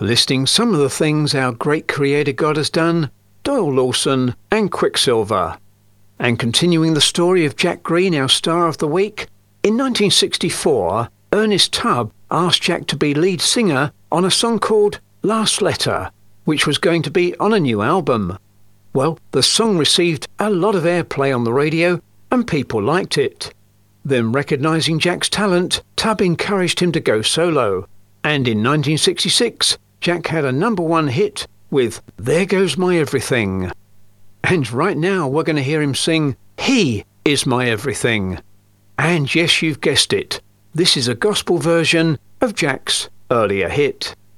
listing some of the things our great creator God has done, Doyle Lawson and Quicksilver. And continuing the story of Jack Green, our star of the week, in 1964, Ernest Tubb asked Jack to be lead singer on a song called Last Letter, which was going to be on a new album. Well, the song received a lot of airplay on the radio and people liked it. Then, recognising Jack's talent, Tubb encouraged him to go solo. And in 1966, Jack had a #1 hit with There Goes My Everything. And right now we're going to hear him sing He Is My Everything. And yes, you've guessed it, this is a gospel version of Jack's earlier hit.